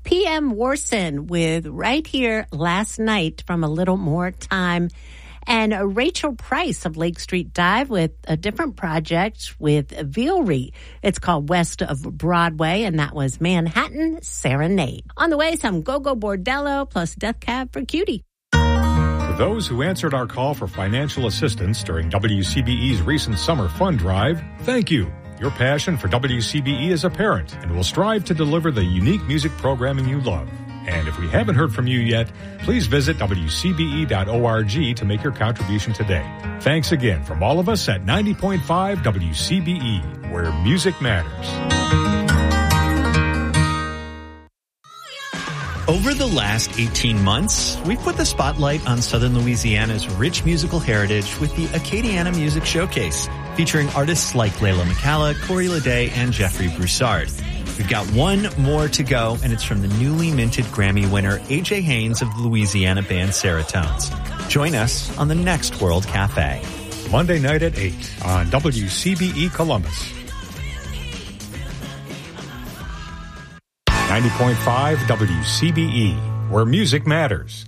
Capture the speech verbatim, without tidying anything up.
P M Warson with Right Here Last Night from A Little More Time. And uh, Rachel Price of Lake Street Dive with a different project with Vealry. It's called West of Broadway, and that was Manhattan Serenade. On the way, some Go-Go Bordello plus Death Cab for Cutie. For those who answered our call for financial assistance during W C B E's recent summer fund drive, thank you. Your passion for W C B E is apparent, and will strive to deliver the unique music programming you love. And if we haven't heard from you yet, please visit W C B E dot org to make your contribution today. Thanks again from all of us at ninety point five W C B E, where music matters. Over the last eighteen months, we've put the spotlight on Southern Louisiana's rich musical heritage with the Acadiana Music Showcase, featuring artists like Layla McCalla, Corey Leday, and Jeffrey Broussard. We've got one more to go, and it's from the newly minted Grammy winner A J Haynes of the Louisiana band Seratones. Join us on the next World Cafe. Monday night at eight on W C B E Columbus. ninety point five W C B E, where music matters.